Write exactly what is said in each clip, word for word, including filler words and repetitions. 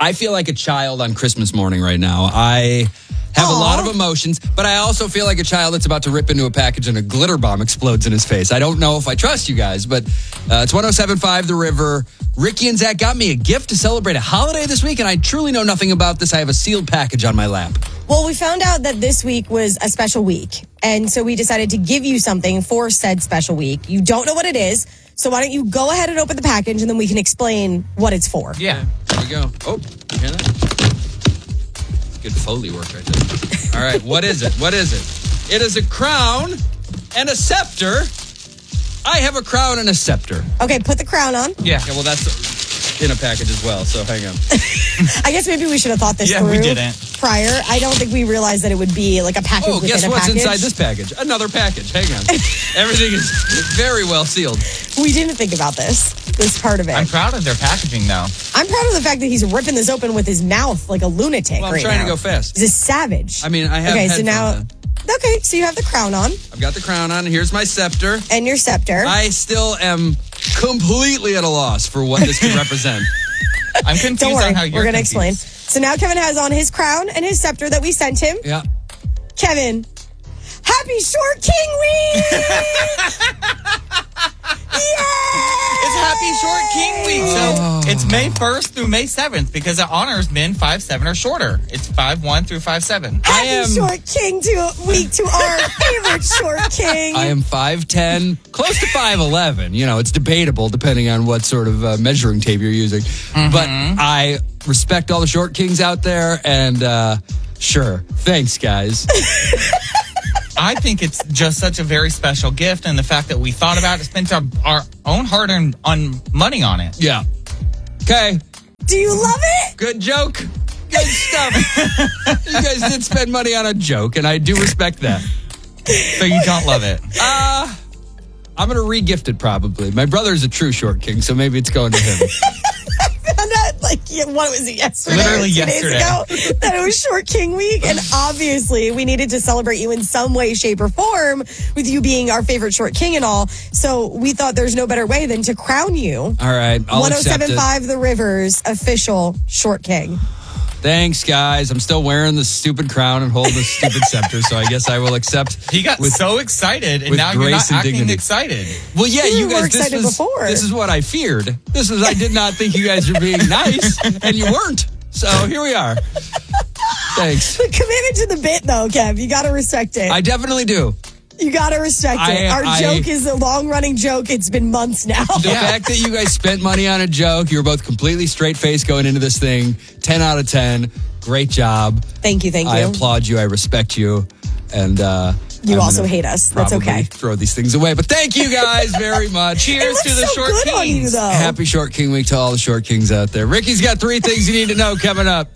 I feel like a child on Christmas morning right now. I have Aww. a lot of emotions, but I also feel like a child that's about to rip into a package and a glitter bomb explodes in his face. I don't know if I trust you guys, but uh, it's one oh seven point five The River. Ricky and Zach got me a gift to celebrate a holiday this week, and I truly know nothing about this. I have a sealed package on my lap. Well, we found out that this week was a special week, and so we decided to give you something for said special week. You don't know what it is, so why don't you go ahead and open the package, and then we can explain what it's for. Yeah, here we go. Oh, you hear that? Good Foley work right there. All right, what is it? What is it? It is a crown and a scepter. I have a crown and a scepter. Okay, put the crown on. Yeah, yeah well, that's in a package as well, so hang on. I guess maybe we should have thought this yeah, through we didn't. prior. I don't think we realized that it would be like a package oh, within guess a what's package. inside this package? Another package. Hang on. Everything is very well sealed. We didn't think about this, this part of it. I'm proud of their packaging, though. I'm proud of the fact that he's ripping this open with his mouth like a lunatic well, I'm right trying now. to go fast. He's a savage. I mean, I have Okay, so now... on. Okay, so you have the crown on. I've got the crown on. Here's my scepter. And your scepter. I still am completely at a loss for what this can represent. I'm confused Don't worry, on how you're we're going to confused. explain. So now Kevin has on his crown and his scepter that we sent him. Yeah. Kevin, happy Short King Week! Yay! It's Happy Short King Week. So Oh. it's May first through May seventh because it honors men five seven or shorter. It's five one through five seven. Happy am- Short King to Week to our favorite Short King. I am five ten, close to five eleven. You know, it's debatable depending on what sort of uh, measuring tape you're using. Mm-hmm. But I respect all the short kings out there, and uh, sure. Thanks, guys. I think it's just such a very special gift, and the fact that we thought about it, spent our, our own hard-earned on money on it. Yeah. Okay. Do you love it? Good joke. Good stuff. You guys did spend money on a joke, and I do respect that. So you don't love it? Uh, I'm going to re-gift it probably. My brother's a true short king, so maybe it's going to him. Found out, like, what was it, yesterday? Literally or two yesterday. Days ago, that it was Short King Week, and obviously we needed to celebrate you in some way, shape, or form with you being our favorite Short King and all. So we thought there's no better way than to crown you. All right, I'll accept it. one oh seven point five The River's official Short King. Thanks, guys. I'm still wearing the stupid crown and holding the stupid scepter, so I guess I will accept. He got with, so excited, and with now you're not grace and acting dignity. excited. Well, yeah, You you, were guys. excited this was, before. This is what I feared. This is I did not think you guys were being nice, and you weren't. So here we are. Thanks. The commitment to the bit, though, Kev, you got to respect it. I definitely do. You got to respect I- it. Our I- joke is a long-running joke. It's been months now. The fact that you guys spent money on a joke, you were both completely straight-faced going into this thing. ten out of ten. Great job. Thank you, thank you. I applaud you. I respect you. And uh, You I'm also gonna hate us. That's probably okay. throw these things away. But thank you guys very much. It Cheers looks to the so Short good on you, Kings. though. Happy Short King Week to all the Short Kings out there. Ricky's got three things you need to know coming up.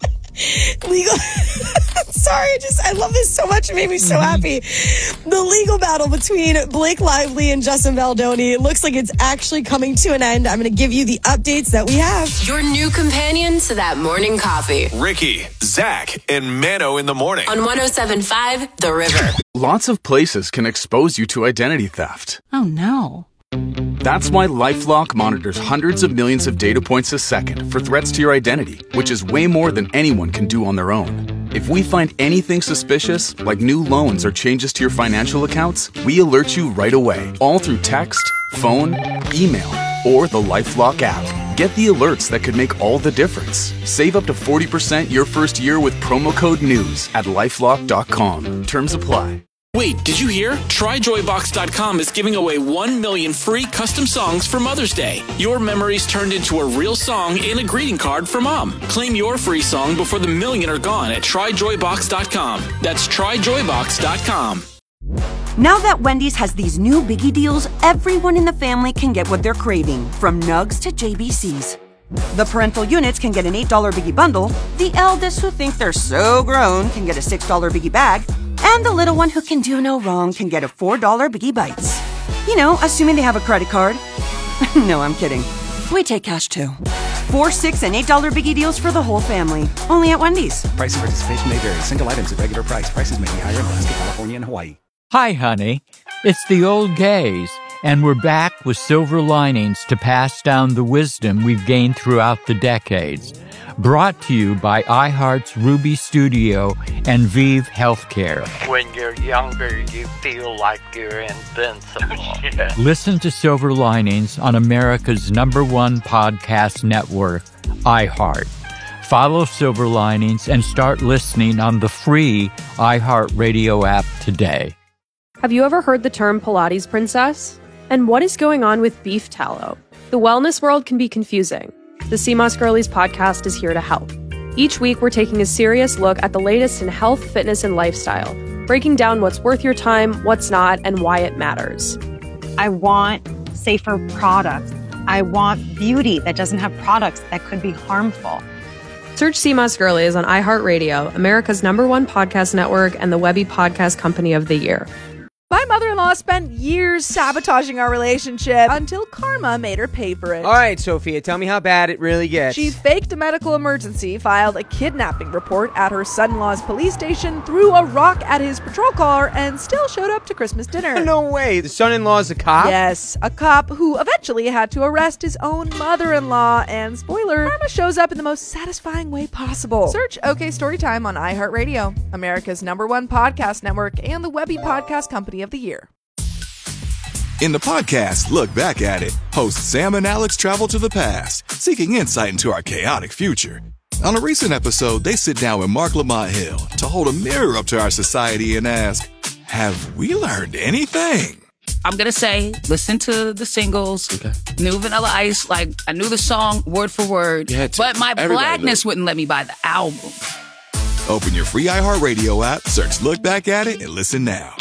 Legal. Sorry, I just I love this so much. It made me so happy. The legal battle between Blake Lively and Justin Baldoni. It looks like it's actually coming to an end. I'm going to give you the updates that we have. Your new companion to that morning coffee. Ricky, Zach, and Mano in the morning. On one oh seven point five The River. Lots of places can expose you to identity theft. Oh, no. That's why LifeLock monitors hundreds of millions of data points a second for threats to your identity, which is way more than anyone can do on their own. If we find anything suspicious, like new loans or changes to your financial accounts, we alert you right away, all through text, phone, email, or the LifeLock app. Get the alerts that could make all the difference. Save up to forty percent your first year with promo code NEWS at lifelock dot com. Terms apply. Wait, did you hear? Try Joy Box dot com is giving away one million free custom songs for Mother's Day. Your memories turned into a real song and a greeting card for Mom. Claim your free song before the million are gone at Try Joy Box dot com. That's Try Joy Box dot com. Now that Wendy's has these new biggie deals, everyone in the family can get what they're craving, from Nugs to J B Cs. The parental units can get an eight dollar biggie bundle, the eldest who think they're so grown can get a six dollar biggie bag, and the little one who can do no wrong can get a four dollar Biggie Bites. You know, assuming they have a credit card. No, I'm kidding. We take cash too. Four, six, and eight dollar Biggie deals for the whole family. Only at Wendy's. Price and participation may vary. Single items at regular price. Prices may be higher in Alaska, California, and Hawaii. Hi, honey. It's the old gays, and we're back with silver linings to pass down the wisdom we've gained throughout the decades. Brought to you by iHeart's Ruby Studio and Vive Healthcare. When you're younger, you feel like you're invincible. Yeah. Listen to Silver Linings on America's number one podcast network, iHeart. Follow Silver Linings and start listening on the free iHeartRadio app today. Have you ever heard the term Pilates princess? And what is going on with beef tallow? The wellness world can be confusing. The C M O S Girlies podcast is here to help. Each week, we're taking a serious look at the latest in health, fitness, and lifestyle, breaking down what's worth your time, what's not, and why it matters. I want safer products. I want beauty that doesn't have products that could be harmful. Search C M O S Girlies on iHeartRadio, America's number one podcast network, and the Webby Podcast Company of the Year. My mother-in-law spent years sabotaging our relationship until karma made her pay for it. All right, Sophia, tell me how bad it really gets. She faked a medical emergency, filed a kidnapping report at her son-in-law's police station, threw a rock at his patrol car, and still showed up to Christmas dinner. No way. The son-in-law's a cop? Yes, a cop who eventually had to arrest his own mother-in-law. And spoiler, karma shows up in the most satisfying way possible. Search OK Storytime on iHeartRadio, America's number one podcast network, and the Webby Podcast Company of the Year. In the podcast, Look Back at It, hosts Sam and Alex travel to the past, seeking insight into our chaotic future. On a recent episode, they sit down with Mark Lamont Hill to hold a mirror up to our society and ask, have we learned anything? I'm going to say, listen to the singles, okay. New Vanilla Ice, like, I knew the song word for word, but my Everybody blackness wouldn't let me buy the album. Open your free iHeartRadio app, search Look Back at It, and listen now.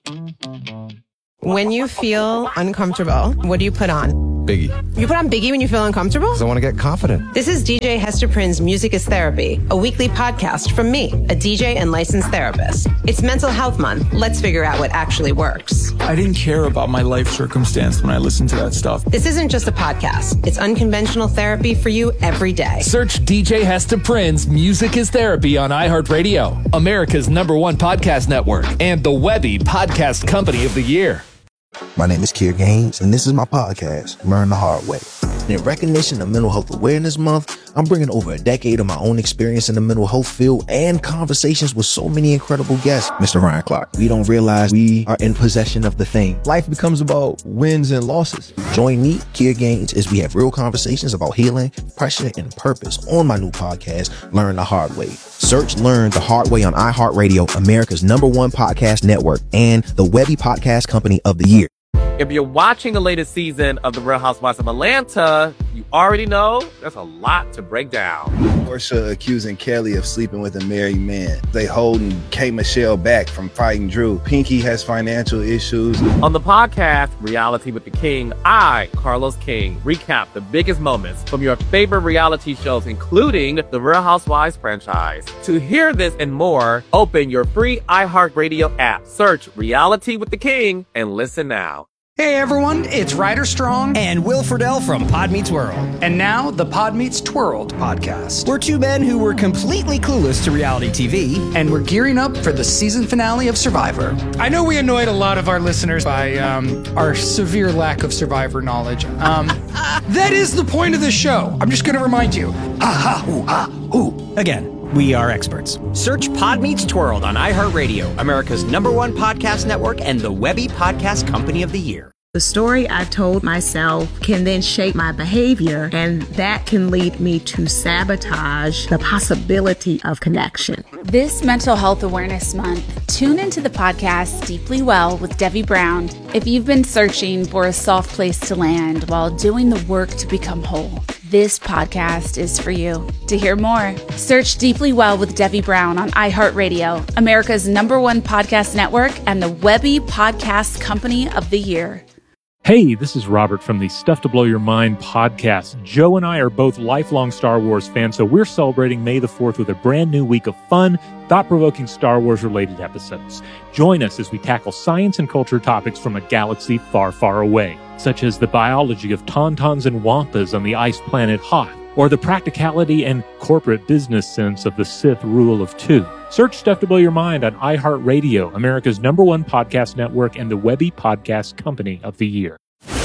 When you feel uncomfortable, what do you put on? Biggie. You put on Biggie when you feel uncomfortable? Because I want to get confident. This is D J Hester Prynne's Music is Therapy, a weekly podcast from me, a D J and licensed therapist. It's Mental Health Month. Let's figure out what actually works. I didn't care about my life circumstance when I listened to that stuff. This isn't just a podcast. It's unconventional therapy for you every day. Search D J Hester Prynne's Music is Therapy on iHeartRadio, America's number one podcast network, and the Webby Podcast Company of the Year. My name is Kier Gaines, and this is my podcast, Learn the Hard Way. In recognition of Mental Health Awareness Month, I'm bringing over a decade of my own experience in the mental health field and conversations with so many incredible guests. Mister Ryan Clark, we don't realize we are in possession of the thing. Life becomes about wins and losses. Join me, Kier Gaines, as we have real conversations about healing, pressure, and purpose on my new podcast, Learn the Hard Way. Search Learn the Hard Way on iHeartRadio, America's number one podcast network, and the Webby Podcast Company of the Year. If you're watching the latest season of The Real Housewives of Atlanta, you already know there's a lot to break down. Porsha accusing Kelly of sleeping with a married man. They holding K. Michelle back from fighting Drew. Pinky has financial issues. On the podcast, Reality with the King, I, Carlos King, recap the biggest moments from your favorite reality shows, including the Real Housewives franchise. To hear this and more, open your free iHeartRadio app, search Reality with the King, and listen now. Hey everyone, it's Ryder Strong and Will Friedle from Pod Meets World. And now, the Pod Meets Twirled podcast. We're two men who were completely clueless to reality T V, and we're gearing up for the season finale of Survivor. I know we annoyed a lot of our listeners by um, our severe lack of Survivor knowledge. Um, that is the point of this show. I'm just going to remind you. Ah, ha, ooh, ah, ooh. Again, we are experts. Search Pod Meets Twirled on iHeartRadio, America's number one podcast network, and the Webby Podcast Company of the Year. The story I told myself can then shape my behavior, and that can lead me to sabotage the possibility of connection. This Mental Health Awareness Month, tune into the podcast Deeply Well with Debbie Brown if you've been searching for a soft place to land while doing the work to become whole. This podcast is for you. To hear more, search Deeply Well with Debbie Brown on iHeartRadio, America's number one podcast network, and the Webby Podcast Company of the Year. Hey, this is Robert from the Stuff to Blow Your Mind podcast. Joe and I are both lifelong Star Wars fans, so we're celebrating May the fourth with a brand new week of fun, thought-provoking Star Wars-related episodes. Join us as we tackle science and culture topics from a galaxy far, far away, such as the biology of tauntauns and wampas on the ice planet Hoth, or the practicality and corporate business sense of the Sith rule of two. Search Stuff to Blow Your Mind on iHeartRadio, America's number one podcast network, and the Webby Podcast Company of the Year.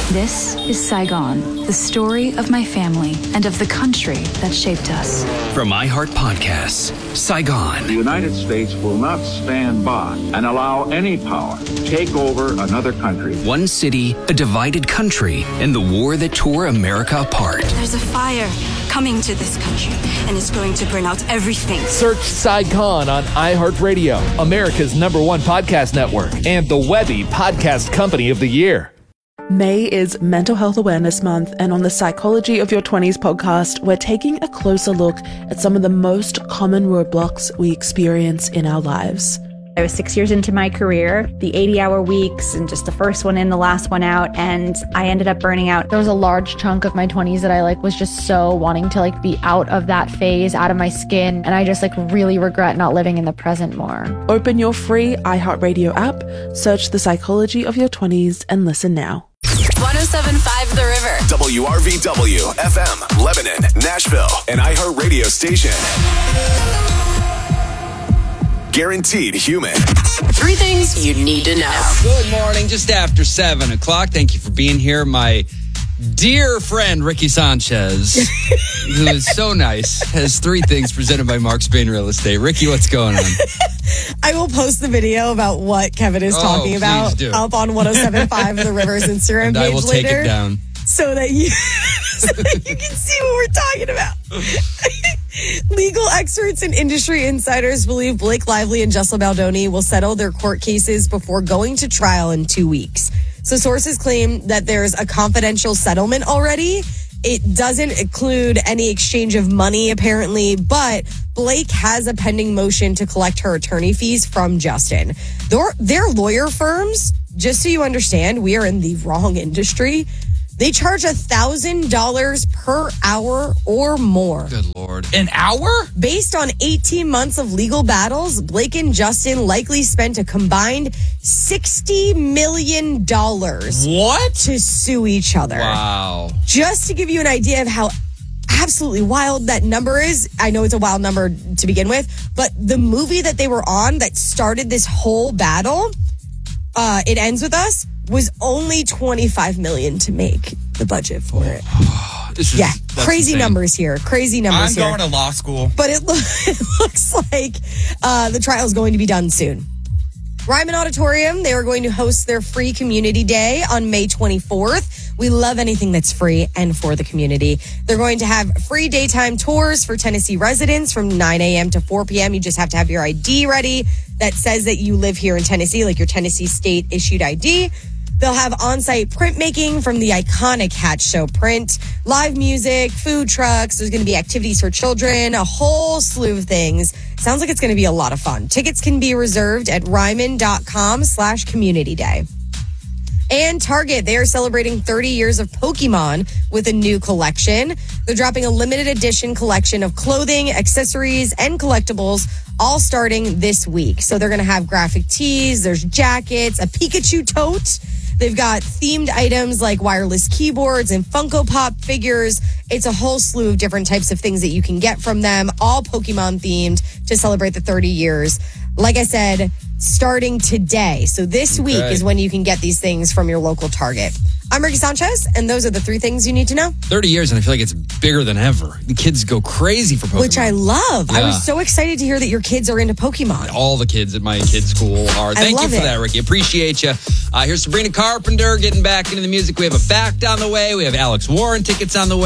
This is Saigon, the story of my family and of the country that shaped us. From iHeart Podcasts, Saigon. The United States will not stand by and allow any power to take over another country. One city, a divided country, and the war that tore America apart. There's a fire coming to this country, and it's going to burn out everything. Search Saigon on iHeartRadio, America's number one podcast network, and the Webby Podcast Company of the Year. May is Mental Health Awareness Month, and on the Psychology of Your twenties podcast, we're taking a closer look at some of the most common roadblocks we experience in our lives. I was six years into my career, the eighty-hour weeks, and just the first one in, the last one out, and I ended up burning out. There was a large chunk of my twenties that I like was just so wanting to like be out of that phase, out of my skin, and I just like really regret not living in the present more. Open your free iHeartRadio app, search The Psychology of Your twenties, and listen now. one oh seven point five The River. W R V W, F M, Lebanon, Nashville, an iHeart radio station. Guaranteed human. Three things you need to know. Good morning, just after seven o'clock. Thank you for being here. My dear friend, Ricky Sanchez, who is so nice, has three things presented by Mark Spain Real Estate. Ricky, what's going on? I will post the video about what Kevin is Oh, talking please about do. up on one oh seven point five The River's Instagram And page I will take later. it down. So that you so that you can see what we're talking about. Legal experts and industry insiders believe Blake Lively and Jessel Baldoni will settle their court cases before going to trial in two weeks. So sources claim that there's a confidential settlement already. It doesn't include any exchange of money, apparently, but Blake has a pending motion to collect her attorney fees from Justin. Their, their lawyer firms, just so you understand, we are in the wrong industry. They charge one thousand dollars per hour or more. Good Lord. An hour? Based on eighteen months of legal battles, Blake and Justin likely spent a combined sixty million dollars What? to sue each other. Wow. Just to give you an idea of how absolutely wild that number is. I know it's a wild number to begin with, but the movie that they were on that started this whole battle, uh, It Ends With Us, was only twenty-five million dollars to make the budget for it. This is, Yeah, that's crazy insane. numbers here. Crazy numbers I'm here. going to law school. But it, lo- it looks like uh, the trial is going to be done soon. Ryman Auditorium, they are going to host their free community day on May twenty-fourth. We love anything that's free and for the community. They're going to have free daytime tours for Tennessee residents from nine a.m. to four p.m. You just have to have your I D ready that says that you live here in Tennessee, like your Tennessee state issued I D. They'll have on-site printmaking from the iconic Hatch Show print, live music, food trucks. There's going to be activities for children, a whole slew of things. Sounds like it's going to be a lot of fun. Tickets can be reserved at ryman.com slash community day. And Target, they are celebrating thirty years of Pokemon with a new collection. They're dropping a limited edition collection of clothing, accessories, and collectibles, all starting this week. So they're going to have graphic tees, there's jackets, a Pikachu tote. They've got themed items like wireless keyboards and Funko Pop figures. It's a whole slew of different types of things that you can get from them, all Pokemon themed to celebrate the thirty years. Like I said, starting today. So this week Okay. is when you can get these things from your local Target. I'm Ricky Sanchez, and those are the three things you need to know. thirty years, and I feel like it's bigger than ever. The kids go crazy for Pokemon. Which I love. I Yeah. was so excited to hear that your kids are into Pokemon. All the kids at my kids' school are. I Thank you love for it. that, Ricky. Appreciate you. Uh, here's Sabrina Carpenter getting back into the music. We have a fact on the way. We have Alex Warren tickets on the way.